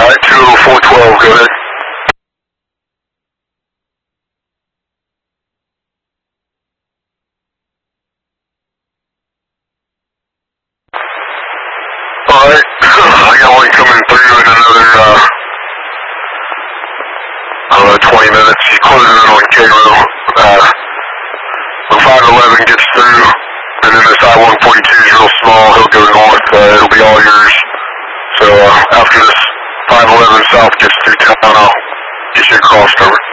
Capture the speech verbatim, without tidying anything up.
Alright, two oh four twelve, go ahead. Alright, I got one coming through in another, uh, I don't know, twenty minutes. He's closing in on Cairo. Uh, when five eleven gets through, and then this I one forty-two is real small, he'll go north, uh, it'll be all yours. So, uh, after this five eleven south gets through town, I'll get you crossed over.